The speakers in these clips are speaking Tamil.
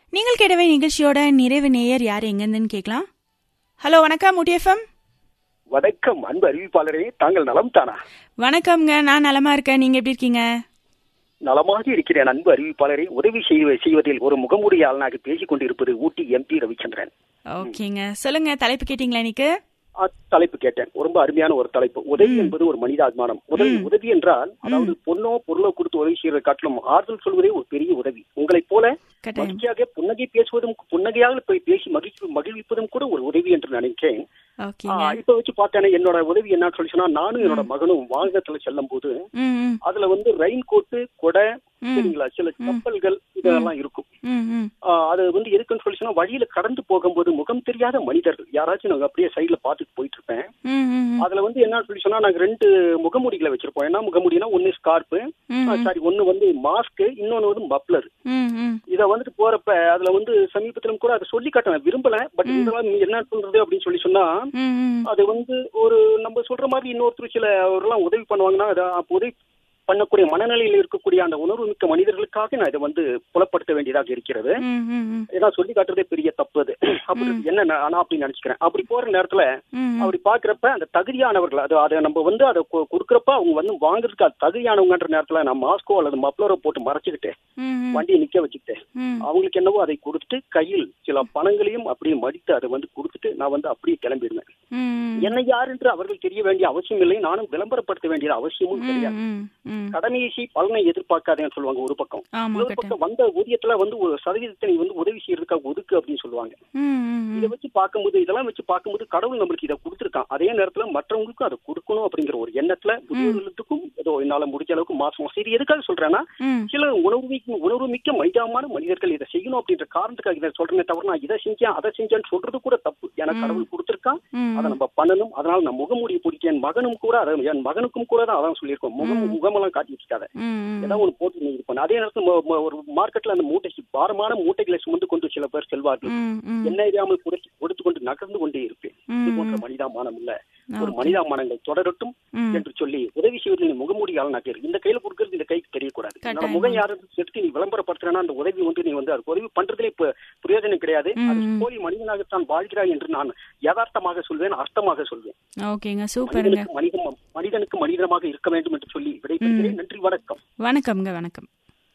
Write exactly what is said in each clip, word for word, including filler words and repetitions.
நீங்கள் கேட்டவை நிகழ்ச்சியோட நிறைவு நேயர் யார் எங்கன்னு கேட்கலாம். ஹலோ, வணக்கம் ஊட்டி எஃப்எம். வணக்கம் அன்பு அறிவிப்பாளரே, தாங்கள் நலம் தானா? வணக்கம்ங்க, நான் நலமா இருக்கேன். நீங்க எப்படி இருக்கீங்க? நலமாக இருக்கிறேன் அன்பு அறிவிப்பாளரை. உதவி செய்வதில் ஒரு முகமூடியாளனாக பேசிக் கொண்டிருப்பது ஊட்டி எம்பி ரவிச்சந்திரன். ஓகேங்க, சொல்லுங்க. தலைப்பு கேட்டீங்களா? இன்னைக்கு தலைப்பு கேட்டேன். ரொம்ப அருமையான ஒரு தலைப்பு. உதவி என்பது ஒரு மனிதாபிமானம். உதவி உதவி என்றால் அதாவது பொண்ணோ பொருளோ கொடுத்து உதவி செய்வதை காட்டிலும் ஆறுதல் சொல்வதே ஒரு பெரிய உதவி. உங்களை போல மகிழ்ச்சியாக புன்னகை பேசுவதும் புன்னகையாக போய் பேசி மகிழ்ச்சி மகிழ்விப்பதும் கூட ஒரு உதவி என்று நினைக்கிறேன். இப்ப வச்சு பார்த்தேன், என்னோட உதவி என்ன சொல்லி சொன்னா, நானும் என்னோட மகனும் வாகனத்துல செல்லும் போது அதுல வந்து ரெயின் கோட்டு, கொடை, சரிங்களா, சில கப்பல்கள் இதெல்லாம் இருக்கும். அது வந்து எதுக்குன்னு சொல்லி சொன்னா, வழியில கடந்து போகும்போது முகம் தெரியாத மனிதர்கள் யாராச்சும் நாங்க அப்படியே சைட்ல பாத்துட்டு போயிட்டு இருப்பேன். அதுல வந்து என்ன சொல்லி சொன்னா, நாங்க ரெண்டு முகமூடிகளை வச்சிருப்போம். என்ன முகமூடினா, ஒன்னு ஸ்கார்ப்பு, சாரி ஒன்னு வந்து மாஸ்க், இன்னொன்னு வந்து மப்ளர். இத வந்துட்டு போறப்ப அதுல வந்து சமீபத்திலும் கூட அதை சொல்லி காட்ட விரும்பல. பட் இதெல்லாம் என்ன சொல்றது அப்படின்னு சொல்லி சொன்னா, அது வந்து ஒரு நம்ம சொல்ற மாதிரி இன்னொருத்தர் சில அவரெல்லாம் உதவி பண்ணுவாங்கன்னா, உதவி பண்ணக்கூடிய மனநிலையில் இருக்கக்கூடிய அந்த உணர்வு மிக்க மனிதர்களுக்காக நான் இதை வந்து புலப்படுத்த வேண்டியதாக இருக்கிறது. ஏன்னா சொல்லி காட்டுறதே பெரிய தப்பு. அது அப்படி என்ன நான் அப்படி நினைச்சுக்கிறேன். அப்படி போற நேரத்துல அப்படி பாக்குறப்ப அந்த தகுதியானவர்கள் அது அதை நம்ம வந்து அதை கொடுக்கறப்ப அவங்க வந்து வாங்குறதுக்கு அது தகுதியானவங்கன்ற நேரத்துல நான் மாஸ்கோ அல்லது மப்ளரோ போட்டு மறைச்சுக்கிட்டு வண்டியை நிக்க வச்சுக்கிட்டு அவங்களுக்கு என்னவோ அதை கொடுத்துட்டு கையில் சில பணங்களையும் அப்படியே மடித்து அதை வந்து கொடுத்துட்டு நான் வந்து அப்படியே கிளம்பிடுவேன். என்ன யார் என்று அவர்கள் தெரிய வேண்டிய அவசியம் இல்லை. நானும் விளம்பரப்படுத்த வேண்டிய அவசியமும் கிடையாது. கடமையை பலனை எதிர்பார்க்காதேன்னு சொல்லுவாங்க ஒரு பக்கம். ஒரு பக்கம் வந்த ஊதியத்துல வந்து ஒரு சதவீதத்தை வந்து உதவி செய்யறதுக்காக ஒதுக்கு அப்படின்னு சொல்லுவாங்க. இதை வச்சு பார்க்கும்போது இதெல்லாம் வச்சு பார்க்கும்போது கடவுள் நம்மளுக்கு இதை கொடுத்துருக்கான். அதே நேரத்துல மற்றவங்களுக்கும் அதை கொடுக்கணும் அப்படிங்கிற ஒரு எண்ணத்துல முதியோர்களுக்கும் ஏதோ என்னால முடிஞ்ச அளவுக்கு மாசம் சரி. எதுக்காக சொல்றேன்னா, சில உணர்வு உணர்வு மிக்க மனிதமான மனிதர்கள் இதை செய்யணும் அப்படின்ற காரணத்துக்காக இதை சொல்றேனே தவிர நான் இதை செஞ்சேன் அதை செஞ்சேன்னு சொல்றது கூட தப்பு. ஏன்னா கடவுள் கொடுத்துருக்கான், அதை நம்ம பண்ணணும். அதனால நான் முகமூடியை பிடிக்க என் மகனும் கூட அதை என் மகனுக்கும் கூட தான் அதான் சொல்லியிருக்கோம். முகம் முகமெல்லாம் காட்டிட்டு இருக்காத, ஏதாவது ஒரு போட்டு நீ இது பண்ண. அதே நேரத்தில் ஒரு மார்க்கெட்ல அந்த மூட்டை பாரமான மூட்டைகளை சுமந்து கொண்டு சில பேர் செல்வார்கள். என்ன இல்லாமல் கொடுத்து கொண்டு நகர்ந்து கொண்டே இருப்பேன். இது போன்ற மனிதாமானம் இல்ல, ஒரு மனிதாமானங்கள் தொடரட்டும் என்று சொல்லி உதவி செய்வதில் முகமூடியால் நகர் இந்த கையில கொடுக்கறது இந்த கைக்கு தெரியக்கூடாது. என்னோட முகம் யாரும் எடுத்து நீ விளம்பரப்படுத்துறேன்னா அந்த உதவி வந்து நீ வந்து அது உதவி பண்றதுல இப்ப பிரயோஜனம் கிடையாது. அது போலி மனிதனாகத்தான் வாழ்கிறாய் என்று நான் யதார்த்தமாக சொல்வேன், அர்த்தமாக சொல்வேன். ஓகேங்க, சூப்பருங்க. மனிதன் மனிதனுக்கு மனிதனமாக இருக்க வேண்டும் என்று சொல்லி விடைபெறுகிறேன். நன்றி, வணக்கம். வணக்கம்ங்க, வணக்கம்.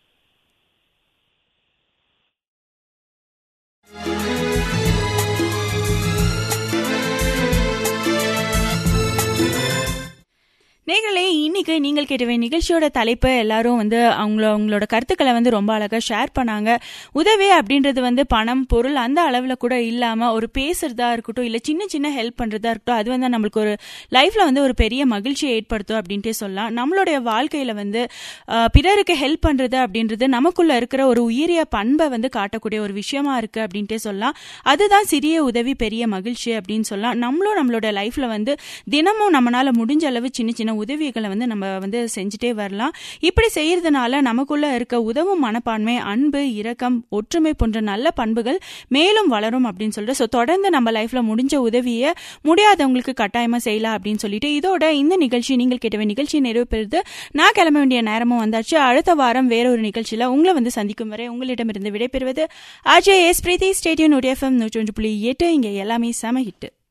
நேயர்களே, இன்னைக்கு நீங்கள் கேட்டவை நிகழ்ச்சியோட தலைப்பு எல்லாரும் வந்து அவங்கள அவங்களோட கருத்துக்களை வந்து ரொம்ப அழகா ஷேர் பண்ணாங்க. உதவி அப்படின்றது வந்து பணம் பொருள் அந்த அளவில் கூட இல்லாம ஒரு பேசுறதா இருக்கட்டும், இல்லை சின்ன சின்ன ஹெல்ப் பண்றதா இருக்கட்டும், அது வந்து நம்மளுக்கு ஒரு லைஃப்ல வந்து ஒரு பெரிய மகிழ்ச்சியை ஏற்படுத்தும் அப்படின்ட்டு சொல்லலாம். நம்மளுடைய வாழ்க்கையில வந்து பிறருக்கு ஹெல்ப் பண்றது அப்படின்றது நமக்குள்ள இருக்கிற ஒரு உயரிய பண்பை வந்து காட்டக்கூடிய ஒரு விஷயமா இருக்கு அப்படின்ட்டே சொல்லலாம். அதுதான் சிறிய உதவி பெரிய மகிழ்ச்சி அப்படின்னு சொல்லலாம். நம்மளும் நம்மளோட லைஃப்ல வந்து தினமும் நம்மளால முடிஞ்ச அளவு சின்ன சின்ன உதவிகளை வந்து நம்ம வந்து செஞ்சுட்டே வரலாம். இப்படி செய்யறதுனால நமக்குள்ள இருக்க உதவும் மனப்பான்மை, அன்பு, இரக்கம், ஒற்றுமை போன்ற நல்ல பண்புகள் மேலும் வளரும் அப்படின்னு சொல்லிட்டு ஸோ தொடர்ந்து நம்ம லைஃப்ல முடிஞ்ச உதவியை முடியாதவங்களுக்கு கட்டாயமா செய்யலாம் அப்படின்னு சொல்லிட்டு இதோட இந்த நிகழ்ச்சி நீங்கள் கேட்டவை நிகழ்ச்சி நிறைவு பெறுது. நான் கிளம்ப வேண்டிய நேரமும் வந்தாச்சு. அடுத்த வாரம் வேற ஒரு நிகழ்ச்சியில உங்களை வந்து சந்திக்கும் வரை உங்களிடமிருந்து விடைபெறுவது ஆர்ஜே எஸ் பிரீத்தி. ஸ்டேடியன் ஊட்டி எஃப்எம் நூற்றி ஒன்று புள்ளி எட்டு. இங்க எல்லாமே செம ஹிட்.